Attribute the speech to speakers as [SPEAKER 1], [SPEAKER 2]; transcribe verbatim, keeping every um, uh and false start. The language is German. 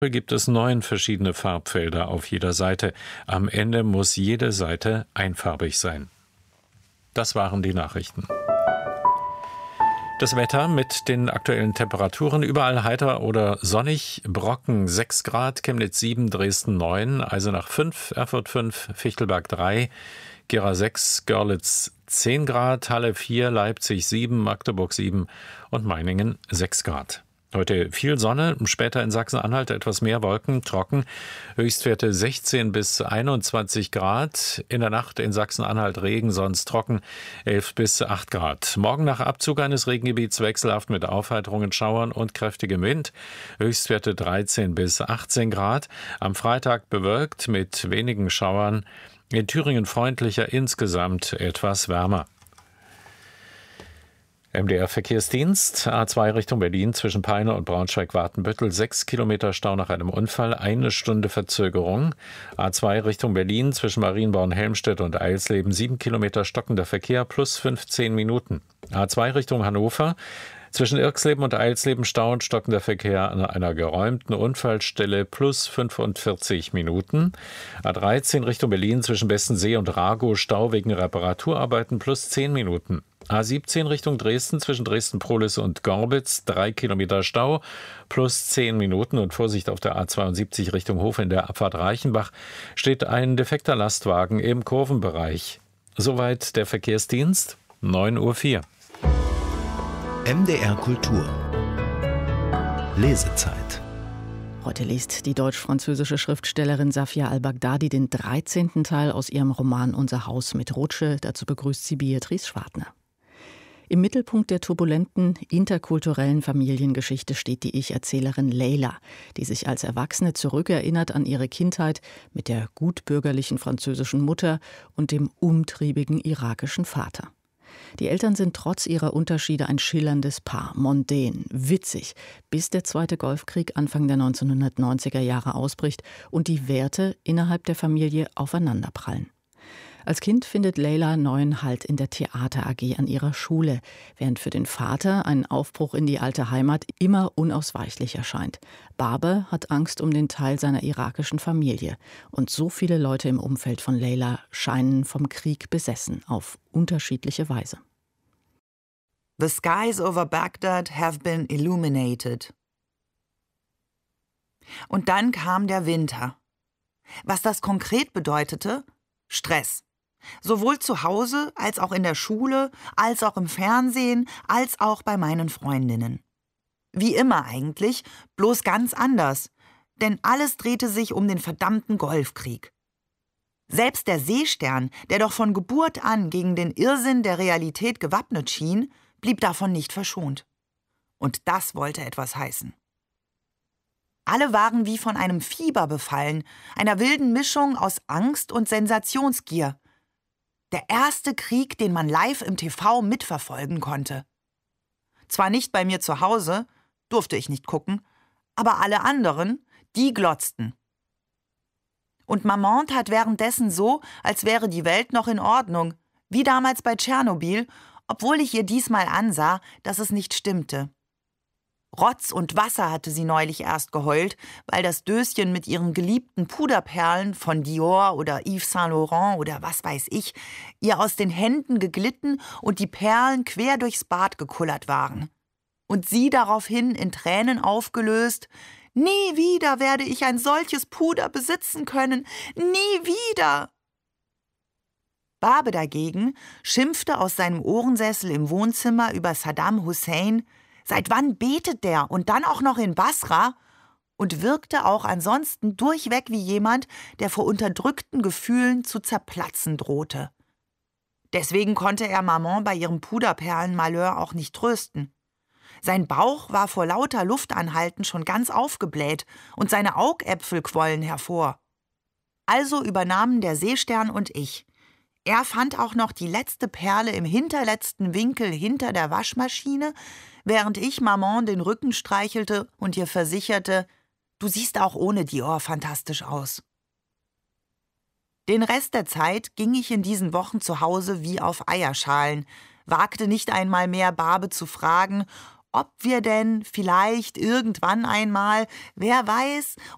[SPEAKER 1] Gibt es neun verschiedene Farbfelder auf jeder Seite. Am Ende muss jede Seite einfarbig sein. Das waren die Nachrichten. Das Wetter mit den aktuellen Temperaturen: überall heiter oder sonnig. Brocken sechs Grad, Chemnitz sieben, Dresden neun, Eisenach fünf, Erfurt fünf, Fichtelberg drei, Gera sechs, Görlitz zehn Grad, Halle vier, Leipzig sieben, Magdeburg sieben und Meiningen sechs Grad. Heute viel Sonne, später in Sachsen-Anhalt etwas mehr Wolken, trocken, Höchstwerte sechzehn bis einundzwanzig Grad, in der Nacht in Sachsen-Anhalt Regen, sonst trocken, elf bis acht Grad. Morgen nach Abzug eines Regengebiets wechselhaft mit Aufheiterungen, Schauern und kräftigem Wind, Höchstwerte dreizehn bis achtzehn Grad, am Freitag bewölkt mit wenigen Schauern, in Thüringen freundlicher, insgesamt etwas wärmer. M D R-Verkehrsdienst, A zwei Richtung Berlin zwischen Peine und Braunschweig-Watenbüttel, sechs Kilometer Stau nach einem Unfall, eine Stunde Verzögerung. A zwei Richtung Berlin zwischen Marienborn, Helmstedt und Eilsleben, sieben Kilometer stockender Verkehr, plus fünfzehn Minuten. A zwei Richtung Hannover, zwischen Irxleben und Eilsleben Stau und stockender Verkehr an einer geräumten Unfallstelle, plus fünfundvierzig Minuten. A dreizehn Richtung Berlin zwischen Bestensee und Ragow, Stau wegen Reparaturarbeiten, plus zehn Minuten. A siebzehn Richtung Dresden zwischen Dresden-Prohlis und Gorbitz, drei Kilometer Stau, plus zehn Minuten. Und Vorsicht auf der A zweiundsiebzig Richtung Hof in der Abfahrt Reichenbach, steht ein defekter Lastwagen im Kurvenbereich. Soweit der Verkehrsdienst, neun Uhr vier.
[SPEAKER 2] M D R Kultur. Lesezeit.
[SPEAKER 3] Heute liest die deutsch-französische Schriftstellerin Safia al-Baghdadi den dreizehnten Teil aus ihrem Roman Unser Haus mit Rutsche. Dazu begrüßt sie Beatrice Schwartner. Im Mittelpunkt der turbulenten, interkulturellen Familiengeschichte steht die Ich-Erzählerin Leila, die sich als Erwachsene zurückerinnert an ihre Kindheit mit der gutbürgerlichen französischen Mutter und dem umtriebigen irakischen Vater. Die Eltern sind trotz ihrer Unterschiede ein schillerndes Paar, mondän, witzig, bis der Zweite Golfkrieg Anfang der neunzehnhundertneunziger Jahre ausbricht und die Werte innerhalb der Familie aufeinanderprallen. Als Kind findet Leila neuen Halt in der Theater A G an ihrer Schule, während für den Vater ein Aufbruch in die alte Heimat immer unausweichlich erscheint. Babe hat Angst um den Teil seiner irakischen Familie und so viele Leute im Umfeld von Leila scheinen vom Krieg besessen, auf unterschiedliche Weise.
[SPEAKER 4] The skies over Baghdad have been illuminated. Und dann kam der Winter. Was das konkret bedeutete? Stress. Sowohl zu Hause, als auch in der Schule, als auch im Fernsehen, als auch bei meinen Freundinnen. Wie immer eigentlich, bloß ganz anders. Denn alles drehte sich um den verdammten Golfkrieg. Selbst der Seestern, der doch von Geburt an gegen den Irrsinn der Realität gewappnet schien, blieb davon nicht verschont. Und das wollte etwas heißen. Alle waren wie von einem Fieber befallen, einer wilden Mischung aus Angst und Sensationsgier. Der erste Krieg, den man live im T V mitverfolgen konnte. Zwar nicht bei mir zu Hause, durfte ich nicht gucken, aber alle anderen, die glotzten. Und Maman tat währenddessen so, als wäre die Welt noch in Ordnung, wie damals bei Tschernobyl, obwohl ich ihr diesmal ansah, dass es nicht stimmte. Rotz und Wasser hatte sie neulich erst geheult, weil das Döschen mit ihren geliebten Puderperlen von Dior oder Yves Saint Laurent oder was weiß ich, ihr aus den Händen geglitten und die Perlen quer durchs Bad gekullert waren. Und sie daraufhin in Tränen aufgelöst: »Nie wieder werde ich ein solches Puder besitzen können, nie wieder!« Babe dagegen schimpfte aus seinem Ohrensessel im Wohnzimmer über Saddam Hussein. Seit wann betet der und dann auch noch in Basra? Und wirkte auch ansonsten durchweg wie jemand, der vor unterdrückten Gefühlen zu zerplatzen drohte. Deswegen konnte er Maman bei ihrem Puderperlen-Malheur auch nicht trösten. Sein Bauch war vor lauter Luftanhalten schon ganz aufgebläht und seine Augäpfel quollen hervor. Also übernahmen der Seestern und ich. Er fand auch noch die letzte Perle im hinterletzten Winkel hinter der Waschmaschine, während ich Maman den Rücken streichelte und ihr versicherte: »Du siehst auch ohne Dior fantastisch aus.« Den Rest der Zeit ging ich in diesen Wochen zu Hause wie auf Eierschalen, wagte nicht einmal mehr Babe zu fragen, ob wir denn vielleicht irgendwann einmal, wer weiß,